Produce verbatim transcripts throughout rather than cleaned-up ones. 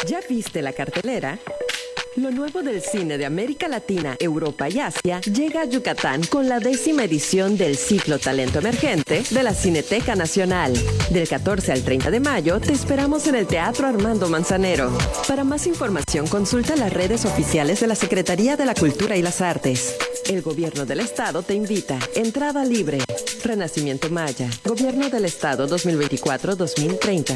¿Ya viste la cartelera? Lo nuevo del cine de América Latina, Europa y Asia llega a Yucatán con la décima edición del ciclo Talento Emergente de la Cineteca Nacional. Del catorce al treinta de mayo te esperamos en el Teatro Armando Manzanero. Para más información consulta las redes oficiales de la Secretaría de la Cultura y las Artes. El Gobierno del Estado te invita. Entrada libre. Renacimiento Maya. Gobierno del Estado dos mil veinticuatro a dos mil treinta.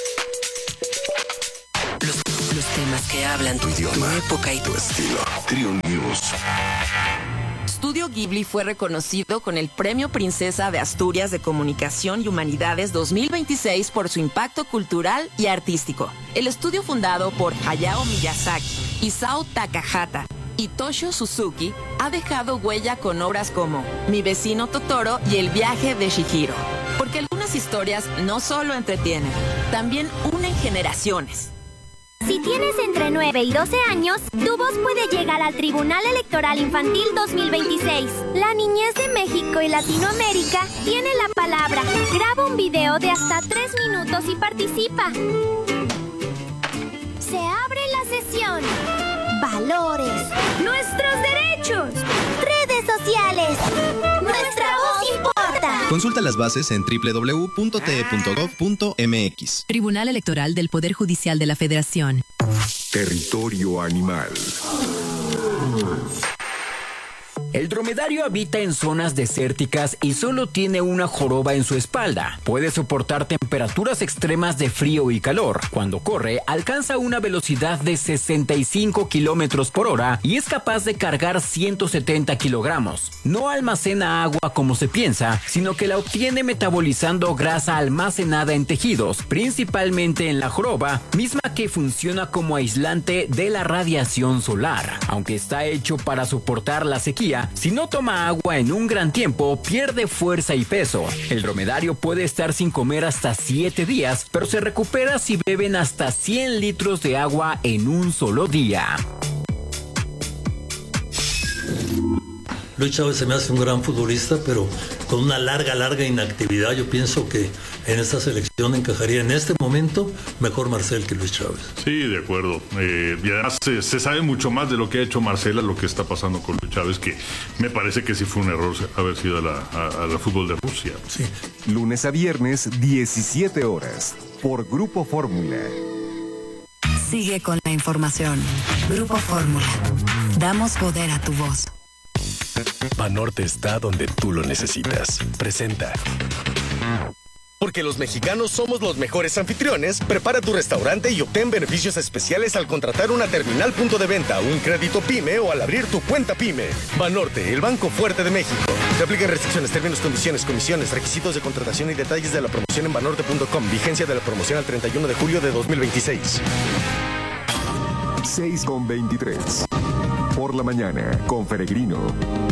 Los temas que hablan tu idioma, tu época y tu estilo. Trio News. Estudio Ghibli fue reconocido con el Premio Princesa de Asturias de Comunicación y Humanidades dos mil veintiséis por su impacto cultural y artístico. El estudio, fundado por Hayao Miyazaki, Isao Takahata y Toshio Suzuki, ha dejado huella con obras como Mi vecino Totoro y El viaje de Chihiro. Porque algunas historias no solo entretienen, también unen generaciones. Si tienes entre nueve y doce años, tu voz puede llegar al Tribunal Electoral Infantil dos mil veintiséis. La niñez de México y Latinoamérica tiene la palabra. Graba un video de hasta tres minutos y participa. Se abre la sesión. Valores. Nuestros derechos. Redes sociales. Nuestra voz importa. Consulta las bases en doble u doble u doble u punto t e punto gov punto m x. Tribunal Electoral del Poder Judicial de la Federación. Territorio animal. El dromedario habita en zonas desérticas y solo tiene una joroba en su espalda. Puede soportar temperaturas extremas de frío y calor. Cuando corre, alcanza una velocidad de sesenta y cinco kilómetros por hora y es capaz de cargar ciento setenta kilogramos. No almacena agua como se piensa, sino que la obtiene metabolizando grasa almacenada en tejidos, principalmente en la joroba, misma que funciona como aislante de la radiación solar. Aunque está hecho para soportar la sequía, si no toma agua en un gran tiempo, pierde fuerza y peso. El dromedario puede estar sin comer hasta siete días, pero se recupera si beben hasta cien litros de agua en un solo día. Luis Chávez se me hace un gran futbolista, pero con una larga, larga inactividad. Yo pienso que en esta selección encajaría en este momento mejor Marcel que Luis Chávez. Sí, de acuerdo. Eh, y además se, se sabe mucho más de lo que ha hecho Marcela, lo que está pasando con Luis Chávez, que me parece que sí fue un error haber sido a la, a, a la fútbol de Rusia. Sí. Lunes a viernes, diecisiete horas, por Grupo Fórmula. Sigue con la información. Grupo Fórmula. Damos poder a tu voz. Banorte está donde tú lo necesitas. Presenta. Porque los mexicanos somos los mejores anfitriones, prepara tu restaurante y obtén beneficios especiales al contratar una terminal punto de venta, un crédito PYME o al abrir tu cuenta PYME. Banorte, el banco fuerte de México. Se aplican restricciones, términos, condiciones, comisiones, requisitos de contratación y detalles de la promoción en banorte punto com. Vigencia de la promoción al treinta y uno de julio de dos mil veintiséis. seis con veintitrés. Por la mañana, con Peregrino.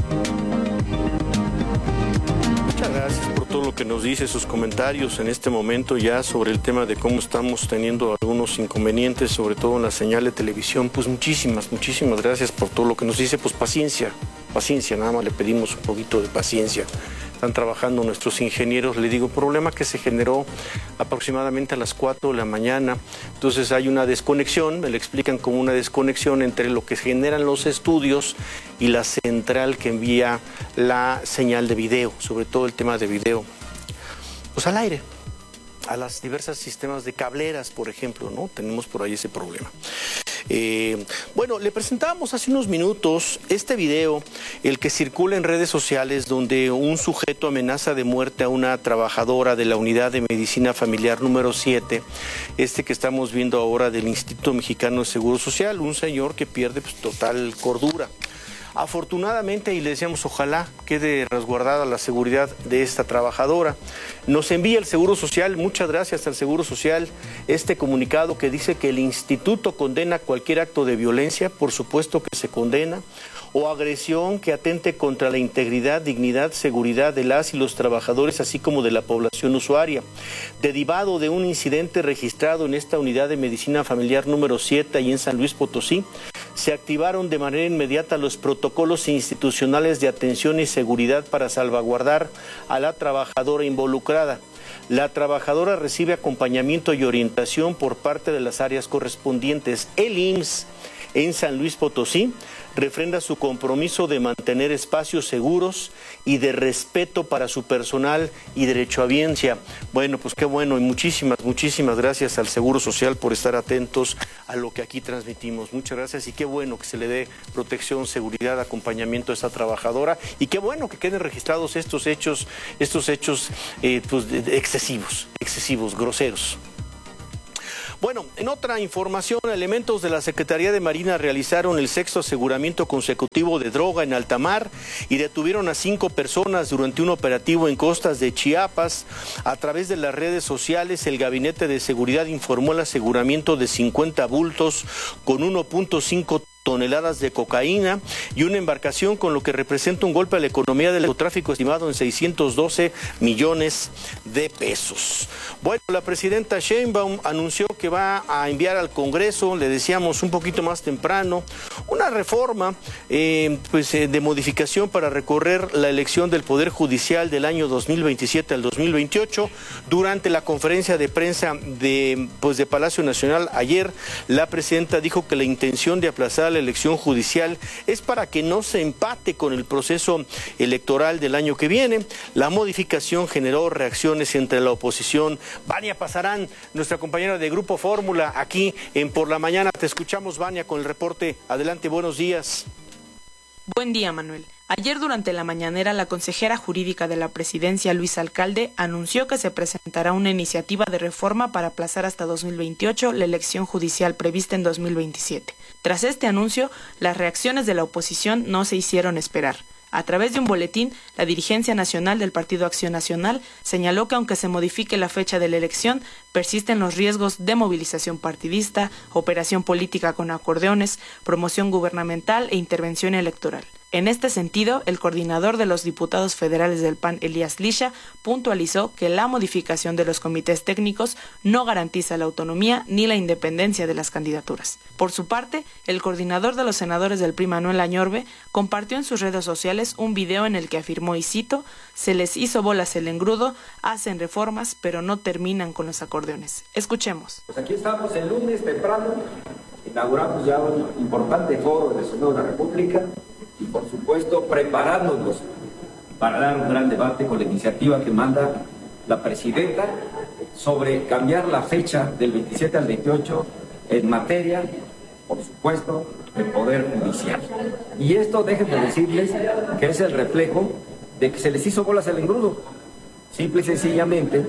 Muchas gracias por todo lo que nos dice, sus comentarios en este momento ya sobre el tema de cómo estamos teniendo algunos inconvenientes, sobre todo en la señal de televisión. Pues muchísimas, muchísimas gracias por todo lo que nos dice. Pues paciencia, paciencia, nada más le pedimos un poquito de paciencia. Están trabajando nuestros ingenieros, le digo, problema que se generó aproximadamente a las cuatro de la mañana. Entonces hay una desconexión, me lo explican como una desconexión entre lo que generan los estudios y la central que envía la señal de video, sobre todo el tema de video, pues al aire, a las diversas sistemas de cableras, por ejemplo, ¿no? Tenemos por ahí ese problema. Eh, bueno, le presentábamos hace unos minutos este video, el que circula en redes sociales, donde un sujeto amenaza de muerte a una trabajadora de la unidad de medicina familiar número siete, este que estamos viendo ahora del Instituto Mexicano de Seguro Social, un señor que pierde pues, total cordura. Afortunadamente, y le decíamos, ojalá quede resguardada la seguridad de esta trabajadora. Nos envía el Seguro Social, muchas gracias al Seguro Social, este comunicado que dice que el instituto condena cualquier acto de violencia, por supuesto que se condena, o agresión que atente contra la integridad, dignidad, seguridad de las y los trabajadores, así como de la población usuaria. Derivado de un incidente registrado en esta unidad de medicina familiar número siete y en San Luis Potosí, se activaron de manera inmediata los protocolos institucionales de atención y seguridad para salvaguardar a la trabajadora involucrada. La trabajadora recibe acompañamiento y orientación por parte de las áreas correspondientes. El I M S S en San Luis Potosí refrenda su compromiso de mantener espacios seguros y de respeto para su personal y derechohabiencia. Bueno, pues qué bueno y muchísimas, muchísimas gracias al Seguro Social por estar atentos a lo que aquí transmitimos. Muchas gracias y qué bueno que se le dé protección, seguridad, acompañamiento a esta trabajadora y qué bueno que queden registrados estos hechos, estos hechos eh, pues, excesivos, excesivos, groseros. Bueno, en otra información, elementos de la Secretaría de Marina realizaron el sexto aseguramiento consecutivo de droga en alta mar y detuvieron a cinco personas durante un operativo en costas de Chiapas. A través de las redes sociales, el Gabinete de Seguridad informó el aseguramiento de cincuenta bultos con uno punto cinco toneladas de cocaína y una embarcación, con lo que representa un golpe a la economía del narcotráfico estimado en seiscientos doce millones de pesos. Bueno, la presidenta Sheinbaum anunció que va a enviar al Congreso, le decíamos un poquito más temprano, una reforma eh, pues, eh, de modificación para recorrer la elección del Poder Judicial del año dos mil veintisiete al dos mil veintiocho. Durante la conferencia de prensa de, pues, de Palacio Nacional ayer, la presidenta dijo que la intención de aplazar la elección judicial es para que no se empate con el proceso electoral del año que viene. La modificación generó reacciones entre la oposición. Vania Pasarán, nuestra compañera de Grupo Fórmula, aquí en Por la Mañana. Te escuchamos, Vania, con el reporte. Adelante, buenos días. Buen día, Manuel. Ayer durante la mañanera, la consejera jurídica de la presidencia, Luisa Alcalde, anunció que se presentará una iniciativa de reforma para aplazar hasta dos mil veintiocho la elección judicial prevista en dos mil veintisiete. Tras este anuncio, las reacciones de la oposición no se hicieron esperar. A través de un boletín, la dirigencia nacional del Partido Acción Nacional señaló que aunque se modifique la fecha de la elección, persisten los riesgos de movilización partidista, operación política con acordeones, promoción gubernamental e intervención electoral. En este sentido, el coordinador de los diputados federales del P A N, Elías Lisha, puntualizó que la modificación de los comités técnicos no garantiza la autonomía ni la independencia de las candidaturas. Por su parte, el coordinador de los senadores del P R I, Manuel Añorbe, compartió en sus redes sociales un video en el que afirmó, y cito, «Se les hizo bolas el engrudo, hacen reformas, pero no terminan con los acordeones». Escuchemos. Pues aquí estamos el lunes temprano, inauguramos ya un importante foro del Senado de la República, y por supuesto preparándonos para dar un gran debate con la iniciativa que manda la presidenta sobre cambiar la fecha del veintisiete al veintiocho en materia, por supuesto, del Poder Judicial. Y esto, déjenme decirles que es el reflejo de que se les hizo bolas el engrudo. Simple y sencillamente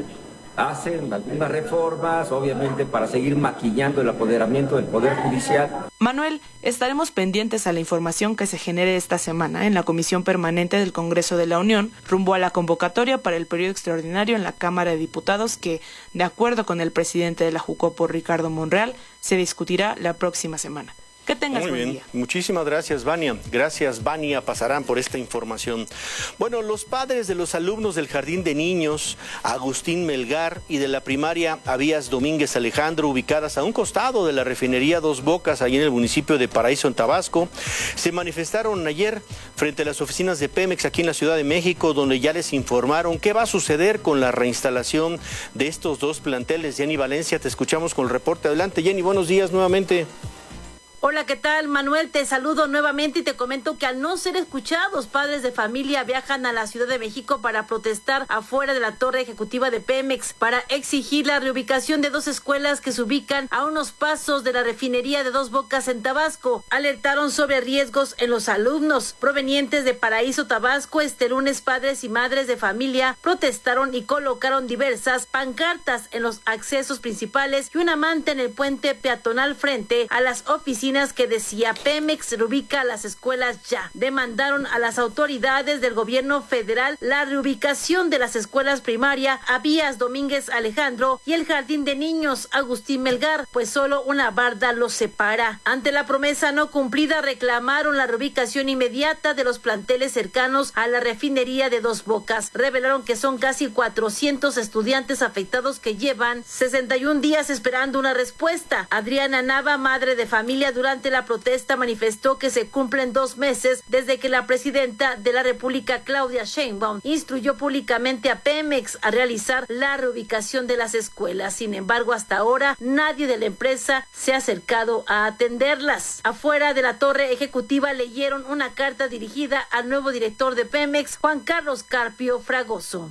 hacen algunas reformas, obviamente para seguir maquillando el apoderamiento del Poder Judicial. Manuel, estaremos pendientes a la información que se genere esta semana en la Comisión Permanente del Congreso de la Unión rumbo a la convocatoria para el periodo extraordinario en la Cámara de Diputados que, de acuerdo con el presidente de la Jucopo, Ricardo Monreal, se discutirá la próxima semana. Que tengas Muy buen bien. día. Muchísimas gracias, Vania. Gracias, Vania Pasarán, por esta información. Bueno, los padres de los alumnos del Jardín de Niños Agustín Melgar y de la primaria Abías Domínguez Alejandro, ubicadas a un costado de la refinería Dos Bocas, allí en el municipio de Paraíso, en Tabasco, se manifestaron ayer frente a las oficinas de Pemex aquí en la Ciudad de México, donde ya les informaron qué va a suceder con la reinstalación de estos dos planteles. Jenny Valencia, te escuchamos con el reporte. Adelante, Jenny, buenos días nuevamente. Hola, ¿qué tal, Manuel? Te saludo nuevamente y te comento que al no ser escuchados, padres de familia viajan a la Ciudad de México para protestar afuera de la torre ejecutiva de Pemex para exigir la reubicación de dos escuelas que se ubican a unos pasos de la refinería de Dos Bocas en Tabasco. Alertaron sobre riesgos en los alumnos provenientes de Paraíso, Tabasco. Este lunes, padres y madres de familia protestaron y colocaron diversas pancartas en los accesos principales y una manta en el puente peatonal frente a las oficinas que decía Pemex reubica las escuelas ya. Demandaron a las autoridades del gobierno federal la reubicación de las escuelas primaria Abías Domínguez Alejandro y el Jardín de Niños Agustín Melgar, pues solo una barda los separa. Ante la promesa no cumplida, reclamaron la reubicación inmediata de los planteles cercanos a la refinería de Dos Bocas. Revelaron que son casi cuatrocientos estudiantes afectados que llevan sesenta y un días esperando una respuesta. Adriana Nava, madre de familia durante la protesta manifestó que se cumplen dos meses desde que la presidenta de la República, Claudia Sheinbaum, instruyó públicamente a Pemex a realizar la reubicación de las escuelas. Sin embargo, hasta ahora nadie de la empresa se ha acercado a atenderlas. Afuera de la torre ejecutiva leyeron una carta dirigida al nuevo director de Pemex, Juan Carlos Carpio Fragoso.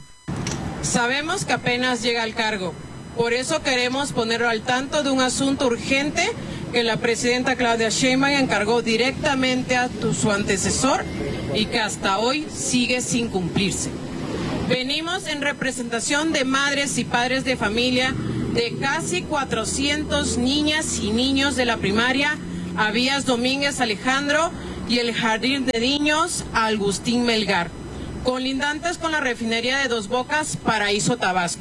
Sabemos que apenas llega al cargo, por eso queremos ponerlo al tanto de un asunto urgente que la presidenta Claudia Sheinbaum encargó directamente a tu, su antecesor y que hasta hoy sigue sin cumplirse. Venimos en representación de madres y padres de familia de casi cuatrocientos niñas y niños de la primaria Abías Domínguez Alejandro y el Jardín de Niños Agustín Melgar, colindantes con la refinería de Dos Bocas, Paraíso, Tabasco.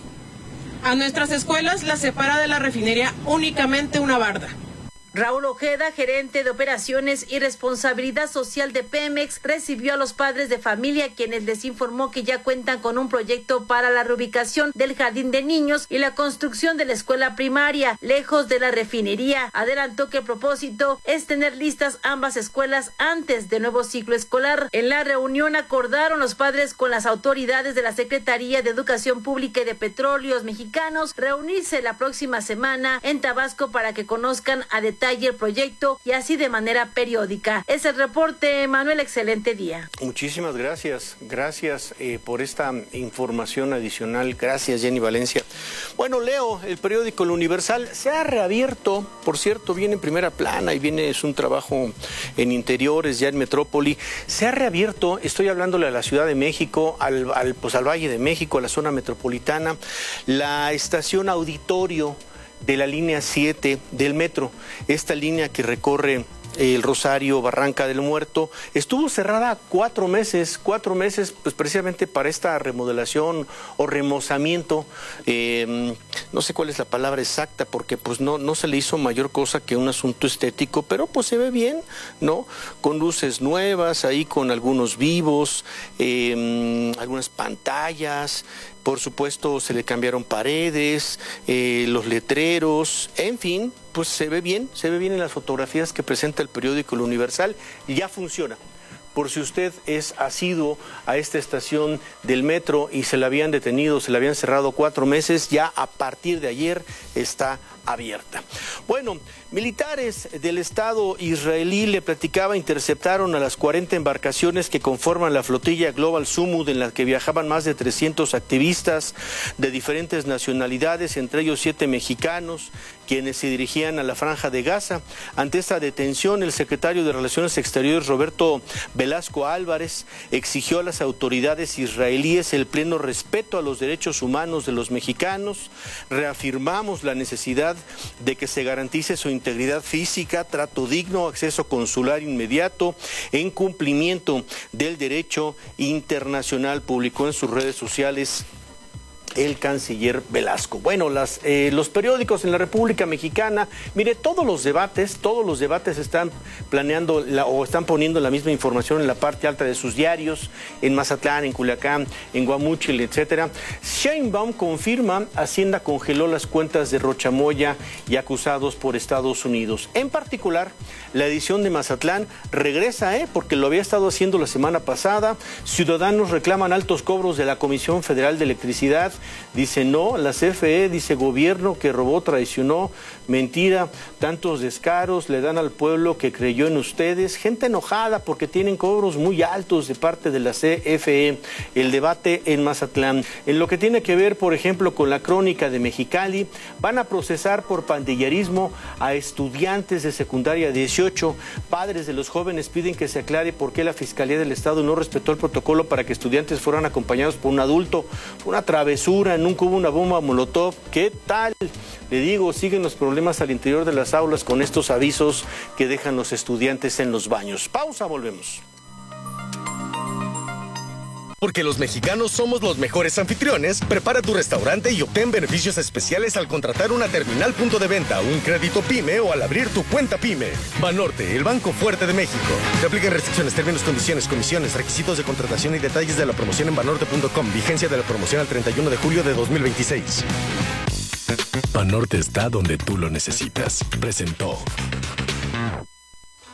A nuestras escuelas las separa de la refinería únicamente una barda. Raúl Ojeda, gerente de operaciones y responsabilidad social de Pemex, recibió a los padres de familia, quienes les informó que ya cuentan con un proyecto para la reubicación del jardín de niños y la construcción de la escuela primaria, lejos de la refinería. Adelantó que el propósito es tener listas ambas escuelas antes del nuevo ciclo escolar. En la reunión acordaron los padres con las autoridades de la Secretaría de Educación Pública y de Petróleos Mexicanos reunirse la próxima semana en Tabasco para que conozcan a detalle el proyecto y así de manera periódica. Es el reporte, Manuel, excelente día. Muchísimas gracias, gracias eh, por esta información adicional. Gracias, Jenny Valencia. Bueno, Leo, el periódico El Universal se ha reabierto, por cierto, viene en primera plana y viene, es un trabajo en interiores, ya en Metrópoli. Se ha reabierto, estoy hablándole a la Ciudad de México, al, al, pues, al Valle de México, a la zona metropolitana, la estación Auditorio de la línea siete del metro, esta línea que recorre el Rosario, Barranca del Muerto, estuvo cerrada cuatro meses, cuatro meses pues precisamente para esta remodelación o remozamiento, eh, no sé cuál es la palabra exacta, porque pues no, no se le hizo mayor cosa que un asunto estético, pero pues se ve bien, ¿no? Con luces nuevas, ahí con algunos vivos, eh, algunas pantallas. Por supuesto, se le cambiaron paredes, eh, los letreros, en fin, pues se ve bien, se ve bien en las fotografías que presenta el periódico El Universal, y ya funciona. Por si usted es asiduo a esta estación del metro y se la habían detenido, se la habían cerrado cuatro meses, ya a partir de ayer está abierta. Bueno, militares del Estado israelí, le platicaba, interceptaron a las cuarenta embarcaciones que conforman la flotilla Global Sumud, en la que viajaban más de trescientos activistas de diferentes nacionalidades, entre ellos siete mexicanos, quienes se dirigían a la Franja de Gaza. Ante esta detención, el secretario de Relaciones Exteriores, Roberto Velasco Álvarez, exigió a las autoridades israelíes el pleno respeto a los derechos humanos de los mexicanos. Reafirmamos la necesidad de que se garantice su integridad física, trato digno, acceso consular inmediato, en cumplimiento del derecho internacional, publicó en sus redes sociales el canciller Velasco. Bueno, las, eh, los periódicos en la República Mexicana, mire, todos los debates, todos los debates están planeando la, o están poniendo la misma información en la parte alta de sus diarios, en Mazatlán, en Culiacán, en Guamúchil, etcétera. Sheinbaum confirma, Hacienda congeló las cuentas de Rochamoya y acusados por Estados Unidos. En particular, la edición de Mazatlán regresa, ¿eh? porque lo había estado haciendo la semana pasada. Ciudadanos reclaman altos cobros de la Comisión Federal de Electricidad. Dice no, la C F E dice gobierno que robó, traicionó, mentira, tantos descaros le dan al pueblo que creyó en ustedes. Gente enojada porque tienen cobros muy altos de parte de la C F E. El debate en Mazatlán. En lo que tiene que ver, por ejemplo, con la crónica de Mexicali, van a procesar por pandillerismo a estudiantes de secundaria dieciocho. Padres de los jóvenes piden que se aclare por qué la Fiscalía del Estado no respetó el protocolo para que estudiantes fueran acompañados por un adulto. Una travesura. Nunca hubo una bomba molotov. ¿Qué tal? Le digo, siguen los problemas al interior de las aulas con estos avisos que dejan los estudiantes en los baños. Pausa, volvemos. Porque los mexicanos somos los mejores anfitriones, prepara tu restaurante y obtén beneficios especiales al contratar una terminal punto de venta, un crédito PYME o al abrir tu cuenta PYME. Banorte, el banco fuerte de México. Se aplican restricciones, términos, condiciones, comisiones, requisitos de contratación y detalles de la promoción en banorte punto com. Vigencia de la promoción al treinta y uno de julio de dos mil veintiséis. Banorte está donde tú lo necesitas. Presentó.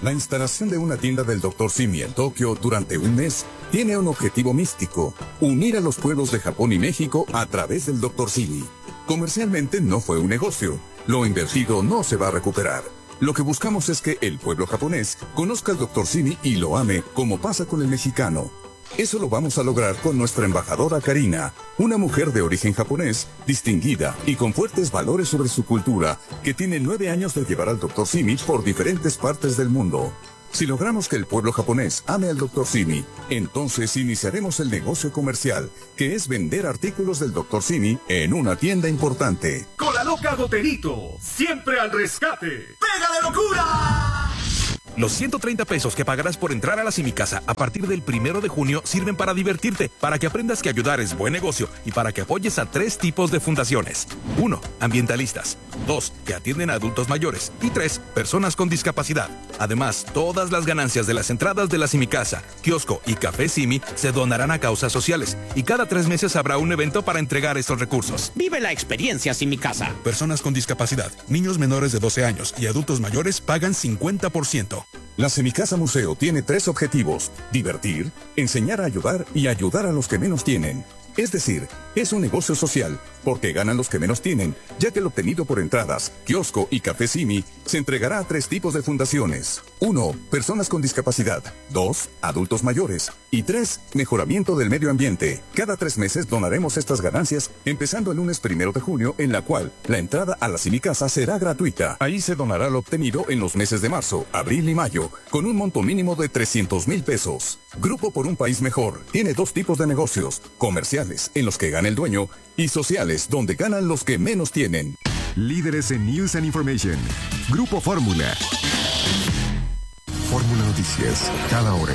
La instalación de una tienda del doctor Simi en Tokio durante un mes tiene un objetivo místico: unir a los pueblos de Japón y México a través del doctor Simi. Comercialmente no fue un negocio. Lo invertido no se va a recuperar. Lo que buscamos es que el pueblo japonés conozca al doctor Simi y lo ame, como pasa con el mexicano. Eso lo vamos a lograr con nuestra embajadora Karina, una mujer de origen japonés, distinguida y con fuertes valores sobre su cultura, que tiene nueve años de llevar al doctor Simi por diferentes partes del mundo. Si logramos que el pueblo japonés ame al doctor Simi, entonces iniciaremos el negocio comercial, que es vender artículos del doctor Simi en una tienda importante. Con la loca Goterito, siempre al rescate. ¡Pega de locura! Los ciento treinta pesos que pagarás por entrar a la Simicasa a partir del primero de junio sirven para divertirte, para que aprendas que ayudar es buen negocio y para que apoyes a tres tipos de fundaciones. Uno, ambientalistas. Dos, que atienden a adultos mayores. Y tres, personas con discapacidad. Además, todas las ganancias de las entradas de la Simicasa, kiosco y café Simi se donarán a causas sociales. Y cada tres meses habrá un evento para entregar estos recursos. Vive la experiencia Simicasa. Personas con discapacidad, niños menores de doce años y adultos mayores pagan cincuenta por ciento. La Semicasa Museo tiene tres objetivos: divertir, enseñar a ayudar y ayudar a los que menos tienen. Es decir, es un negocio social, porque ganan los que menos tienen, ya que lo obtenido por entradas, kiosco y café Simi se entregará a tres tipos de fundaciones. Uno, personas con discapacidad. Dos, adultos mayores. Y tres, mejoramiento del medio ambiente. Cada tres meses donaremos estas ganancias, empezando el lunes primero de junio, en la cual la entrada a la Simicasa será gratuita. Ahí se donará lo obtenido en los meses de marzo, abril y mayo, con un monto mínimo de trescientos mil pesos. Grupo por un País Mejor tiene dos tipos de negocios: comerciales, en los que gana el dueño, y sociales, donde ganan los que menos tienen. Líderes en News and Information. Grupo Fórmula. Fórmula Noticias, cada hora.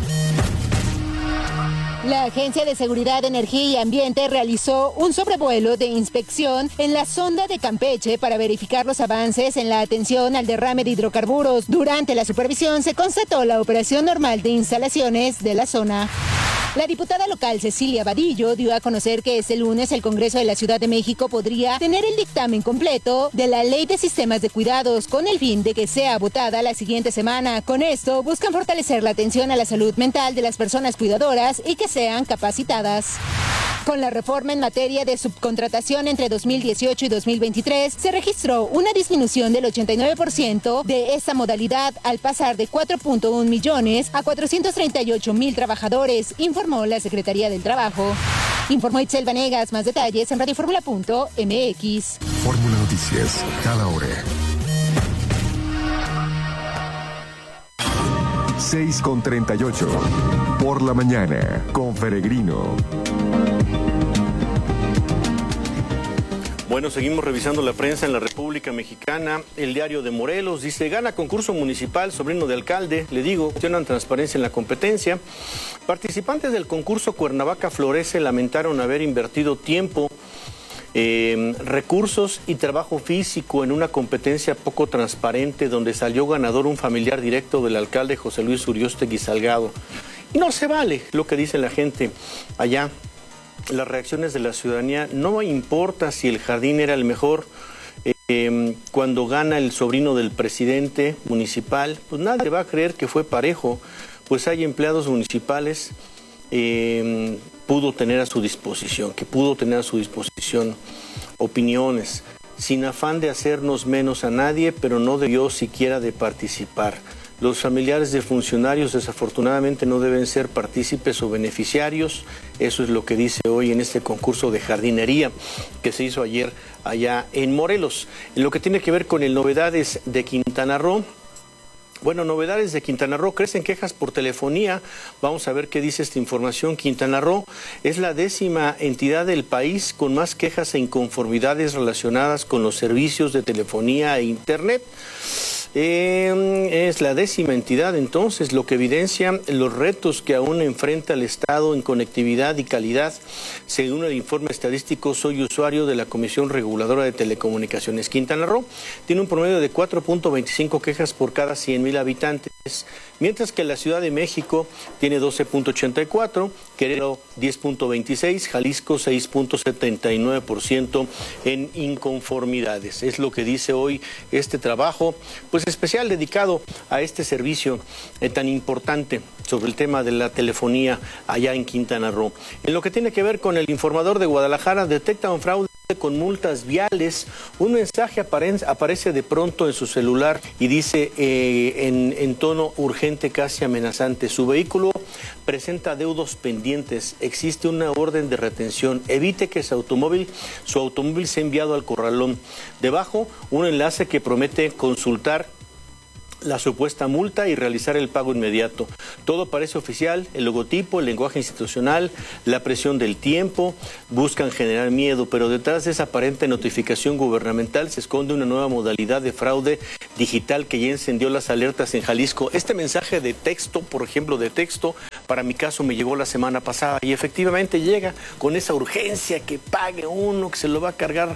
La Agencia de Seguridad, Energía y Ambiente realizó un sobrevuelo de inspección en la sonda de Campeche para verificar los avances en la atención al derrame de hidrocarburos. Durante la supervisión se constató la operación normal de instalaciones de la zona. La diputada local Cecilia Vadillo dio a conocer que este lunes el Congreso de la Ciudad de México podría tener el dictamen completo de la Ley de Sistemas de Cuidados, con el fin de que sea votada la siguiente semana. Con esto buscan fortalecer la atención a la salud mental de las personas cuidadoras y que sean capacitadas. Con la reforma en materia de subcontratación entre dos mil dieciocho y dos mil veintitrés, se registró una disminución del ochenta y nueve por ciento de esta modalidad, al pasar de cuatro punto uno millones a cuatrocientos treinta y ocho mil trabajadores, informó la Secretaría del Trabajo. Informó Itzel Vanegas. Más detalles en radioformula punto m x. Fórmula Noticias, cada hora. seis con treinta y ocho. Por la mañana, con Peregrino. Bueno, seguimos revisando la prensa en la República Mexicana. El Diario de Morelos dice: gana concurso municipal, sobrino de alcalde. Le digo, cuestionan transparencia en la competencia. Participantes del concurso Cuernavaca Florece lamentaron haber invertido tiempo, eh, recursos y trabajo físico en una competencia poco transparente, donde salió ganador un familiar directo del alcalde José Luis Uriostegui Salgado. Y no se vale lo que dice la gente allá. Las reacciones de la ciudadanía: no importa si el jardín era el mejor, eh, cuando gana el sobrino del presidente municipal, pues nadie va a creer que fue parejo, pues hay empleados municipales eh, pudo tener a su disposición, que pudo tener a su disposición opiniones, sin afán de hacernos menos a nadie, pero no debió siquiera de participar. Los familiares de funcionarios desafortunadamente no deben ser partícipes o beneficiarios. Eso es lo que dice hoy en este concurso de jardinería que se hizo ayer allá en Morelos. En lo que tiene que ver con el Novedades de Quintana Roo, bueno, Novedades de Quintana Roo: crecen quejas por telefonía. Vamos a ver qué dice esta información. Quintana Roo es la décima entidad del país con más quejas e inconformidades relacionadas con los servicios de telefonía e internet. Eh, es la décima entidad, entonces, lo que evidencia los retos que aún enfrenta el Estado en conectividad y calidad. Según el informe estadístico Soy Usuario de la Comisión Reguladora de Telecomunicaciones, Quintana Roo tiene un promedio de cuatro punto veinticinco quejas por cada cien mil habitantes. mientras que la Ciudad de México tiene doce punto ochenta y cuatro, Querétaro diez punto veintiséis, Jalisco seis punto setenta y nueve por ciento en inconformidades. Es lo que dice hoy este trabajo, pues especial dedicado a este servicio eh, tan importante sobre el tema de la telefonía allá en Quintana Roo. En lo que tiene que ver con el informador de Guadalajara, detectan fraude con multas viales. Un mensaje apare aparece de pronto en su celular y dice eh, en, en tono urgente, casi amenazante: su vehículo presenta adeudos pendientes, existe una orden de retención, evite que su automóvil, su automóvil sea enviado al corralón. Debajo, un enlace que promete consultar la supuesta multa y realizar el pago inmediato. Todo parece oficial, el logotipo, el lenguaje institucional, la presión del tiempo, buscan generar miedo, pero detrás de esa aparente notificación gubernamental se esconde una nueva modalidad de fraude digital que ya encendió las alertas en Jalisco. Este mensaje de texto, por ejemplo, de texto, para mi caso me llegó la semana pasada y efectivamente llega con esa urgencia que pague uno, que se lo va a cargar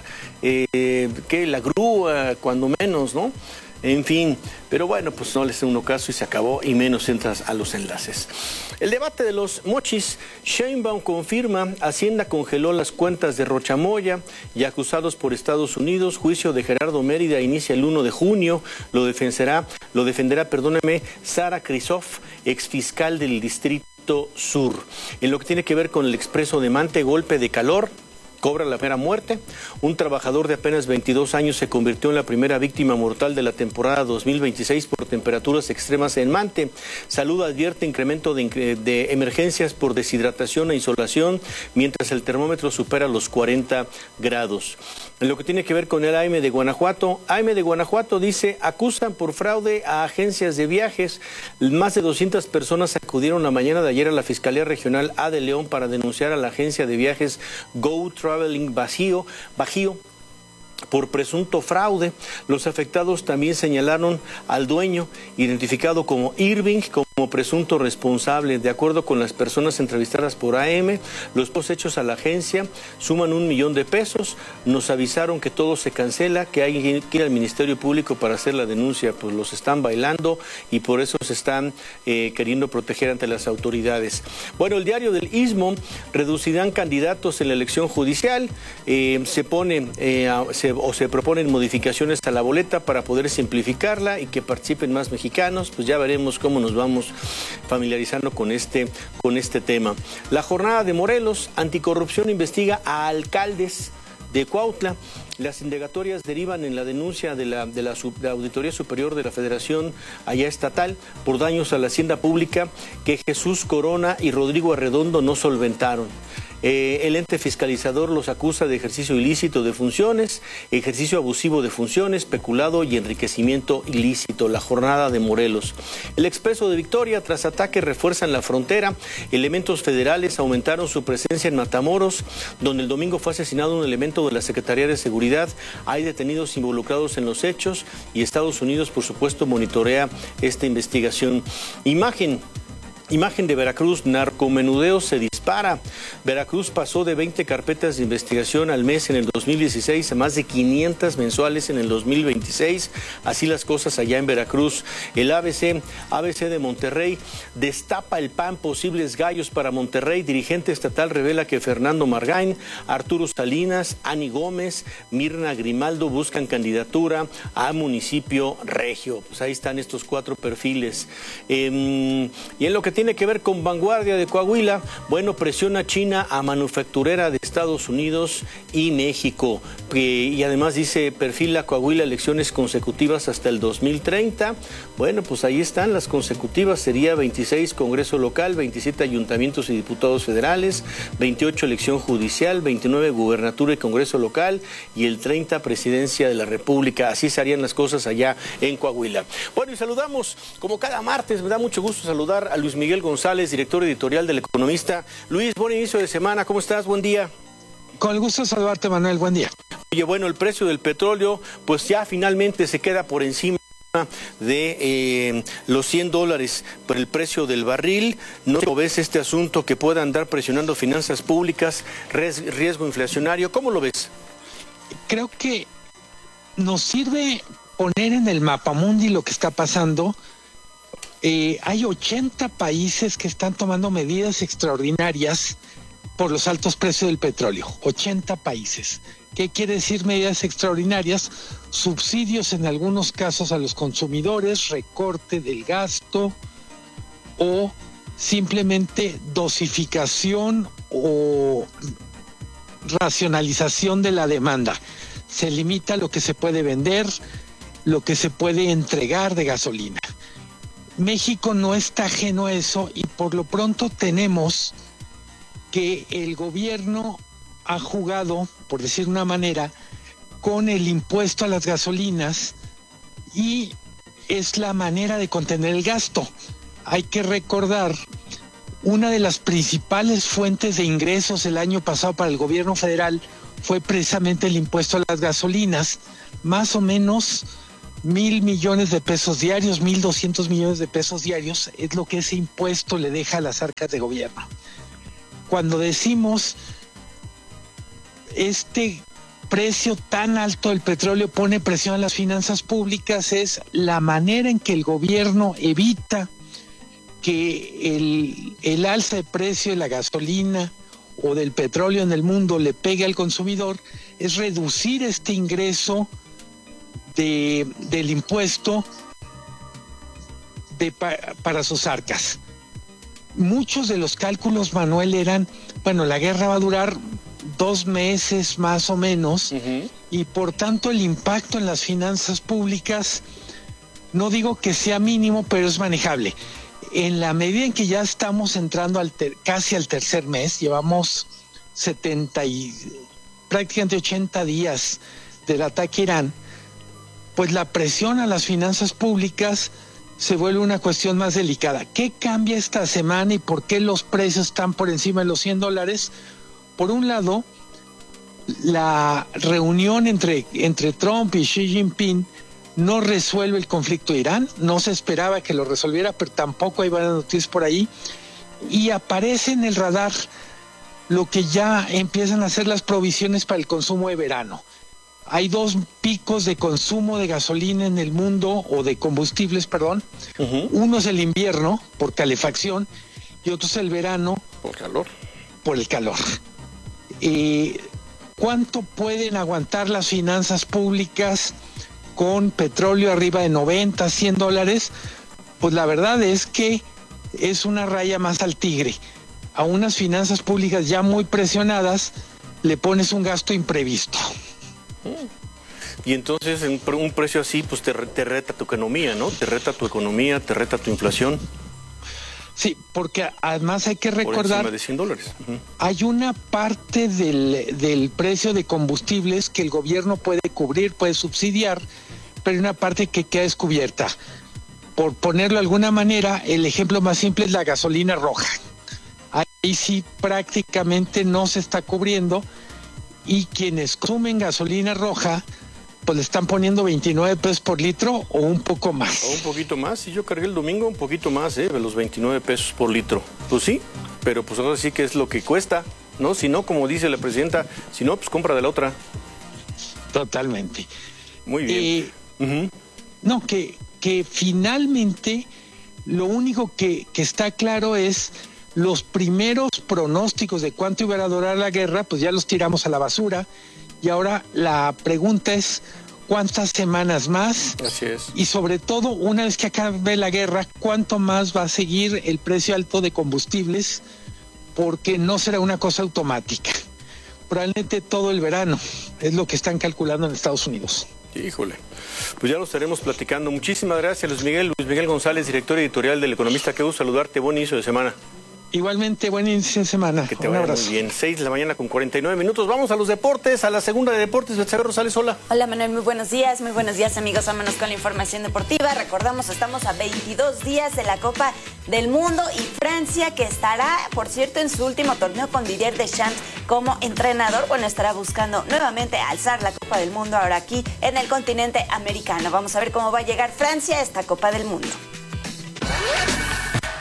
eh, que la grúa, cuando menos, ¿no? En fin, pero bueno, pues no le hace uno caso y se acabó, y menos entras a los enlaces. El debate de los mochis. Sheinbaum confirma, Hacienda congeló las cuentas de Rochamoya y acusados por Estados Unidos. Juicio de Gerardo Mérida inicia el uno de junio. Lo defenderá, lo defenderá, perdóneme, Sara Krizoff, exfiscal del Distrito Sur. En lo que tiene que ver con el expreso de Mante, golpe de calor, cobra la primera muerte. Un trabajador de apenas veintidós años se convirtió en la primera víctima mortal de la temporada dos mil veintiséis por temperaturas extremas en Mante. Salud advierte incremento de, de emergencias por deshidratación e insolación, mientras el termómetro supera los cuarenta grados. En lo que tiene que ver con el A M de Guanajuato, A M de Guanajuato dice, acusan por fraude a agencias de viajes. Más de doscientas personas acudieron la mañana de ayer a la Fiscalía Regional A de León para denunciar a la agencia de viajes Go Traveling Bajío, Bajío por presunto fraude. Los afectados también señalaron al dueño, identificado como Irving, como presunto responsable. De acuerdo con las personas entrevistadas por A M, los dos hechos a la agencia suman un millón de pesos. Nos avisaron que todo se cancela, que hay que ir al Ministerio Público para hacer la denuncia. Pues los están bailando y por eso se están eh, queriendo proteger ante las autoridades. Bueno, el diario del Istmo, reducirán candidatos en la elección judicial. Eh, se pone, eh, se o se proponen modificaciones a la boleta para poder simplificarla y que participen más mexicanos. Pues ya veremos cómo nos vamos familiarizando con este, con este tema. La jornada de Morelos, anticorrupción investiga a alcaldes de Cuautla. Las indagatorias derivan en la denuncia de la, de la, sub, de la Auditoría Superior de la Federación allá estatal por daños a la hacienda pública que Jesús Corona y Rodrigo Arredondo no solventaron. Eh, el ente fiscalizador los acusa de ejercicio ilícito de funciones, ejercicio abusivo de funciones, peculado y enriquecimiento ilícito. La jornada de Morelos. El Expreso de Victoria, tras ataque refuerzan la frontera. Elementos federales aumentaron su presencia en Matamoros, donde el domingo fue asesinado un elemento de la Secretaría de Seguridad. Hay detenidos involucrados en los hechos y Estados Unidos, por supuesto, monitorea esta investigación. Imagen. Imagen de Veracruz, narcomenudeo se dispara. Veracruz pasó de veinte carpetas de investigación al mes en el dos mil dieciséis a más de quinientas mensuales en el dos mil veintiséis. Así las cosas allá en Veracruz. El A B C, A B C de Monterrey, destapa el P A N posibles gallos para Monterrey. Dirigente estatal revela que Fernando Margain, Arturo Salinas, Ani Gómez, Mirna Grimaldo buscan candidatura a municipio regio. Pues ahí están estos cuatro perfiles. Eh, y en lo que tiene que ver con Vanguardia de Coahuila, bueno, presiona China a manufacturera de Estados Unidos y México. Eh, y además dice, perfila Coahuila elecciones consecutivas hasta el dos mil treinta. Bueno, pues ahí están las consecutivas. Sería veintiséis Congreso local, veintisiete ayuntamientos y diputados federales, veintiocho elección judicial, veintinueve gubernatura y Congreso local y el treinta presidencia de la República. Así se harían las cosas allá en Coahuila. Bueno, y saludamos, como cada martes, me da mucho gusto saludar a Luis Miguel González, director editorial del Economista. Luis, buen inicio de semana, ¿cómo estás? Buen día. Con el gusto de saludarte, Manuel, buen día. Oye, bueno, el precio del petróleo, pues ya finalmente se queda por encima de eh, los cien dólares por el precio del barril. ¿No ves este asunto que pueda andar presionando finanzas públicas, riesgo inflacionario? ¿Cómo lo ves? Creo que nos sirve poner en el mapamundi lo que está pasando Eh, hay ochenta países que están tomando medidas extraordinarias por los altos precios del petróleo. ochenta países. ¿Qué quiere decir medidas extraordinarias? Subsidios en algunos casos a los consumidores, recorte del gasto o simplemente dosificación o racionalización de la demanda. Se limita lo que se puede vender, lo que se puede entregar de gasolina. México no está ajeno a eso y por lo pronto tenemos que el gobierno ha jugado, por decir una manera, con el impuesto a las gasolinas y es la manera de contener el gasto. Hay que recordar, una de las principales fuentes de ingresos el año pasado para el gobierno federal fue precisamente el impuesto a las gasolinas, más o menos mil millones de pesos diarios, mil doscientos millones de pesos diarios, es lo que ese impuesto le deja a las arcas de gobierno. Cuando decimos este precio tan alto del petróleo pone presión a las finanzas públicas, es la manera en que el gobierno evita que el, el alza de precio de la gasolina o del petróleo en el mundo le pegue al consumidor, es reducir este ingreso de, del impuesto de, pa, para sus arcas. Muchos de los cálculos, Manuel, eran, bueno, la guerra va a durar dos meses más o menos, uh-huh. y por tanto el impacto en las finanzas públicas, no digo que sea mínimo, pero es manejable. En la medida en que ya estamos entrando al ter- casi al tercer mes, llevamos setenta y prácticamente ochenta días del ataque a Irán, pues la presión a las finanzas públicas se vuelve una cuestión más delicada. ¿Qué cambia esta semana y por qué los precios están por encima de los cien dólares? Por un lado, la reunión entre, entre Trump y Xi Jinping no resuelve el conflicto de Irán, no se esperaba que lo resolviera, pero tampoco hay buenas noticias por ahí, y aparece en el radar lo que ya empiezan a hacer las provisiones para el consumo de verano. Hay dos picos de consumo de gasolina en el mundo, o de combustibles, perdón. Uh-huh. Uno es el invierno, por calefacción, y otro es el verano. Por calor. Por el calor. Eh, ¿Cuánto pueden aguantar las finanzas públicas con petróleo arriba de noventa, cien dólares? Pues la verdad es que es una raya más al tigre. A unas finanzas públicas ya muy presionadas le pones un gasto imprevisto. Y entonces en un precio así pues te, te reta tu economía, ¿no? Te reta tu economía, te reta tu inflación. Sí, porque además hay que recordar... Por encima de cien dólares. Uh-huh. Hay una parte del, del precio de combustibles que el gobierno puede cubrir, puede subsidiar, pero hay una parte que queda descubierta. Por ponerlo de alguna manera, el ejemplo más simple es la gasolina roja. Ahí sí prácticamente no se está cubriendo y quienes consumen gasolina roja pues le están poniendo veintinueve pesos por litro o un poco más. O un poquito más, si yo cargué el domingo un poquito más, ¿eh? De los veintinueve pesos por litro. Pues sí, pero pues ahora sí que es lo que cuesta, ¿no? Si no, como dice la presidenta, si no, pues compra de la otra. Totalmente. Muy bien. Eh, uh-huh. No, que, que finalmente lo único que, que está claro es los primeros pronósticos de cuánto iba a durar la guerra, pues ya los tiramos a la basura. Y ahora la pregunta es, ¿cuántas semanas más? Así es. Y sobre todo, una vez que acabe la guerra, ¿cuánto más va a seguir el precio alto de combustibles? Porque no será una cosa automática. Probablemente todo el verano es lo que están calculando en Estados Unidos. Híjole, pues ya lo estaremos platicando. Muchísimas gracias, Luis Miguel. Luis Miguel González, director editorial del Economista. Qué gusto saludarte. Buen inicio de semana. Igualmente, buen inicio de semana. Que te vaya muy bien. seis de la mañana con cuarenta y nueve minutos. Vamos a los deportes, a la segunda de deportes. Betsabe Rosales, hola. Hola, Manuel, muy buenos días. Muy buenos días, amigos. Vámonos con la información deportiva. Recordamos, estamos a veintidós días de la Copa del Mundo y Francia, que estará, por cierto, en su último torneo con Didier Deschamps como entrenador. Bueno, estará buscando nuevamente alzar la Copa del Mundo ahora aquí en el continente americano. Vamos a ver cómo va a llegar Francia a esta Copa del Mundo.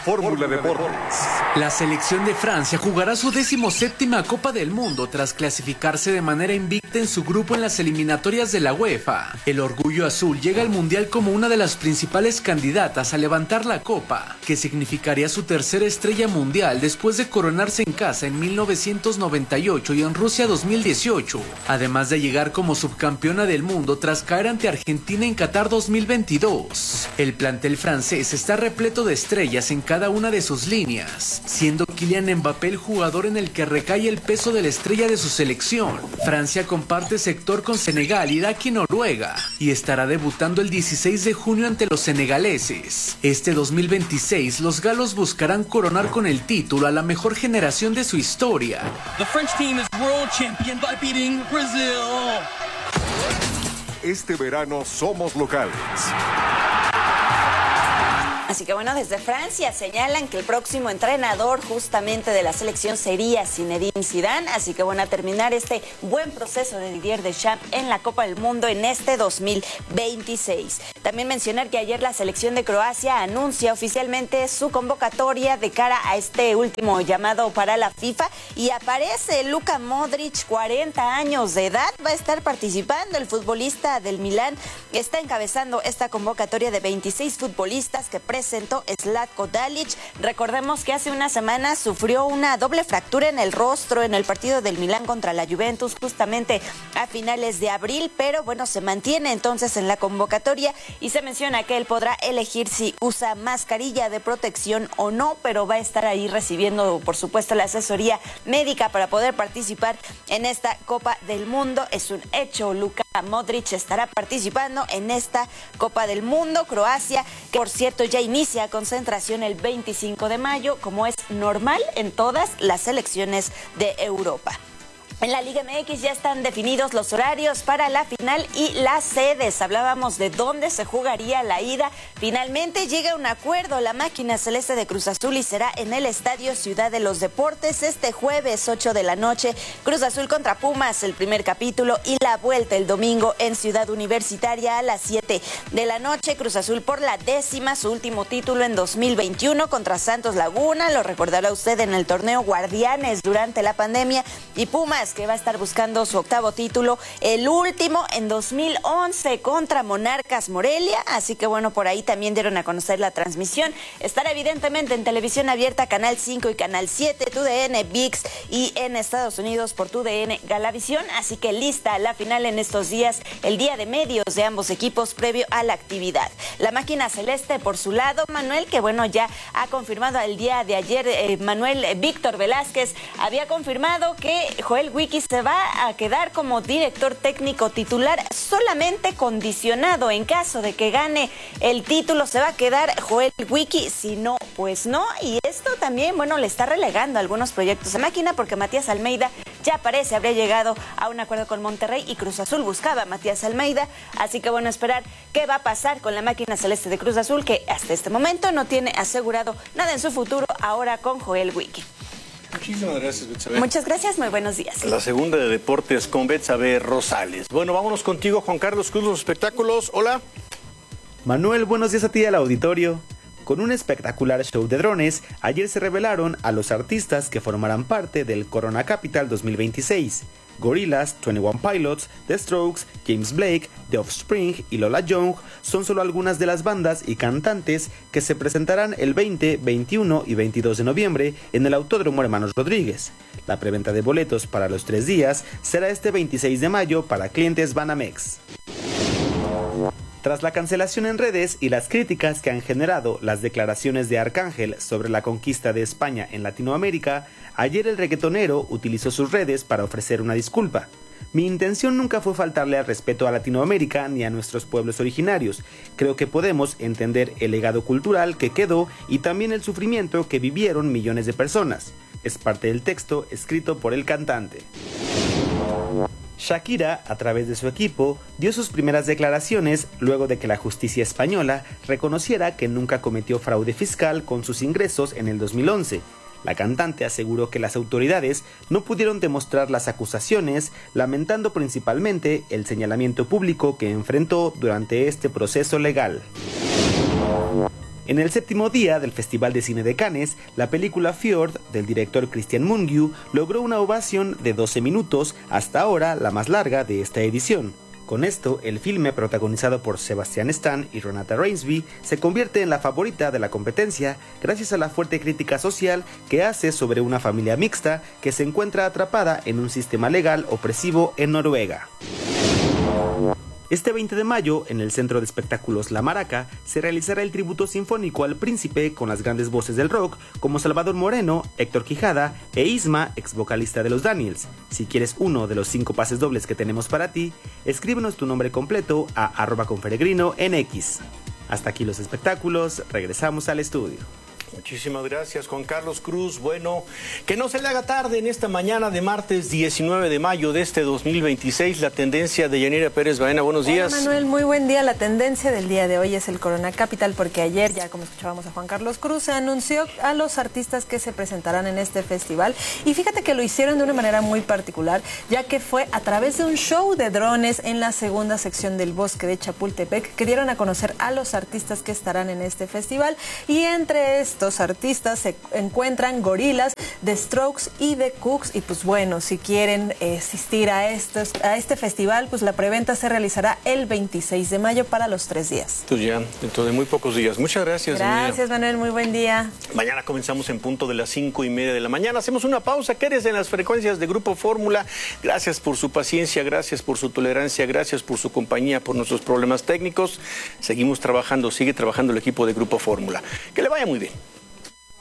Fórmula Deportes. La selección de Francia jugará su decimoséptima Copa del Mundo tras clasificarse de manera invicta en su grupo en las eliminatorias de la UEFA. El orgullo azul llega al Mundial como una de las principales candidatas a levantar la Copa, que significaría su tercera estrella mundial después de coronarse en casa en mil novecientos noventa y ocho y en Rusia dos mil dieciocho, además de llegar como subcampeona del mundo tras caer ante Argentina en Qatar dos mil veintidós. El plantel francés está repleto de estrellas en cada una de sus líneas, siendo Kylian Mbappé el jugador en el que recae el peso de la estrella de su selección. Francia comparte sector con Senegal, Irak y Noruega, y estará debutando el dieciséis de junio ante los senegaleses. Este dos mil veintiséis, los galos buscarán coronar con el título a la mejor generación de su historia. The French team is world champion by beating Brazil. Este verano somos locales. Así que bueno, desde Francia señalan que el próximo entrenador justamente de la selección sería Zinedine Zidane. Así que bueno, a terminar este buen proceso de Didier Deschamps en la Copa del Mundo en este dos mil veintiséis. También mencionar que ayer la selección de Croacia anuncia oficialmente su convocatoria de cara a este último llamado para la FIFA y aparece Luka Modric, cuarenta años de edad, va a estar participando. El futbolista del Milán está encabezando esta convocatoria de veintiséis futbolistas que presentó Zlatko Dalic. Recordemos que hace unas semanas sufrió una doble fractura en el rostro en el partido del Milán contra la Juventus justamente a finales de abril, pero bueno, se mantiene entonces en la convocatoria y se menciona que él podrá elegir si usa mascarilla de protección o no, pero va a estar ahí recibiendo por supuesto la asesoría médica para poder participar en esta Copa del Mundo. Es un hecho, Luka Modric estará participando en esta Copa del Mundo. Croacia, que por cierto ya inicia concentración el veinticinco de mayo, como es normal en todas las selecciones de Europa. En la Liga M X ya están definidos los horarios para la final y las sedes. Hablábamos de dónde se jugaría la ida. Finalmente llega un acuerdo la máquina celeste de Cruz Azul y será en el Estadio Ciudad de los Deportes este jueves ocho de la noche. Cruz Azul contra Pumas, el primer capítulo, y la vuelta el domingo en Ciudad Universitaria a las siete de la noche. Cruz Azul por la décima, su último título en dos mil veintiuno contra Santos Laguna. Lo recordará usted en el torneo Guardianes durante la pandemia. Y Pumas, que va a estar buscando su octavo título, el último en dos mil once contra Monarcas Morelia. Así que bueno, por ahí también dieron a conocer la transmisión. Estará evidentemente en televisión abierta, Canal cinco y Canal siete, TUDN, ViX, y en Estados Unidos por TUDN Galavisión. Así que lista la final en estos días, el día de medios de ambos equipos previo a la actividad. La máquina celeste por su lado, Manuel, que bueno, ya ha confirmado el día de ayer, eh, Manuel eh, Víctor Velázquez había confirmado que Joel Wiki se va a quedar como director técnico titular, solamente condicionado en caso de que gane el título. Se va a quedar Joel Wiki, si no, pues no. Y esto también, bueno, le está relegando algunos proyectos a máquina, porque Matías Almeida ya parece habría llegado a un acuerdo con Monterrey y Cruz Azul buscaba a Matías Almeida. Así que bueno, esperar qué va a pasar con la máquina celeste de Cruz Azul, que hasta este momento no tiene asegurado nada en su futuro ahora con Joel Wiki. Muchísimas gracias, Betsabe. Muchas gracias, muy buenos días. La segunda de deportes con Betsabe Rosales. Bueno, vámonos contigo, Juan Carlos Cruz, los espectáculos. Hola. Manuel, buenos días a ti y al auditorio. Con un espectacular show de drones, ayer se revelaron a los artistas que formarán parte del Corona Capital dos mil veintiséis. Gorillaz, veintiuno Pilots, The Strokes, James Blake, The Offspring y Lola Young son solo algunas de las bandas y cantantes que se presentarán el veinte, veintiuno y veintidós de noviembre en el Autódromo Hermanos Rodríguez. La preventa de boletos para los tres días será este veintiséis de mayo para clientes Banamex. Tras la cancelación en redes y las críticas que han generado las declaraciones de Arcángel sobre la conquista de España en Latinoamérica, ayer el reggaetonero utilizó sus redes para ofrecer una disculpa. Mi intención nunca fue faltarle al respeto a Latinoamérica ni a nuestros pueblos originarios. Creo que podemos entender el legado cultural que quedó y también el sufrimiento que vivieron millones de personas. Es parte del texto escrito por el cantante. Shakira, a través de su equipo, dio sus primeras declaraciones luego de que la justicia española reconociera que nunca cometió fraude fiscal con sus ingresos en el dos mil once. La cantante aseguró que las autoridades no pudieron demostrar las acusaciones, lamentando principalmente el señalamiento público que enfrentó durante este proceso legal. En el séptimo día del Festival de Cine de Cannes, la película Fjord, del director Christian Mungiu, logró una ovación de doce minutos, hasta ahora la más larga de esta edición. Con esto, el filme, protagonizado por Sebastian Stan y Renata Reinsby, se convierte en la favorita de la competencia gracias a la fuerte crítica social que hace sobre una familia mixta que se encuentra atrapada en un sistema legal opresivo en Noruega. Este veinte de mayo, en el Centro de Espectáculos La Maraca, se realizará el tributo sinfónico al príncipe con las grandes voces del rock como Salvador Moreno, Héctor Quijada e Isma, ex vocalista de los Daniels. Si quieres uno de los cinco pases dobles que tenemos para ti, escríbenos tu nombre completo a arroba conferegrino en X. Hasta aquí los espectáculos, regresamos al estudio. Muchísimas gracias, Juan Carlos Cruz. Bueno, que no se le haga tarde en esta mañana de martes diecinueve de mayo de este dos mil veintiséis. La tendencia de Yanira Pérez Baena. Buenos días. Hola, Manuel, muy buen día. La tendencia del día de hoy es el Corona Capital, porque ayer, ya como escuchábamos a Juan Carlos Cruz, se anunció a los artistas que se presentarán en este festival. Y fíjate que lo hicieron de una manera muy particular, ya que fue a través de un show de drones en la segunda sección del Bosque de Chapultepec, que dieron a conocer a los artistas que estarán en este festival. Y entre estos Estos artistas se encuentran Gorillaz, The Strokes y The Cooks. Y pues bueno, si quieren asistir a, estos, a este festival, pues la preventa se realizará el veintiséis de mayo para los tres días. Entonces ya, dentro de muy pocos días. Muchas gracias. Gracias, Emilia. Manuel, muy buen día. Mañana comenzamos en punto de las cinco y media de la mañana. Hacemos una pausa. Quédese en las frecuencias de Grupo Fórmula. Gracias por su paciencia, gracias por su tolerancia, gracias por su compañía, por nuestros problemas técnicos. Seguimos trabajando, sigue trabajando el equipo de Grupo Fórmula. Que le vaya muy bien.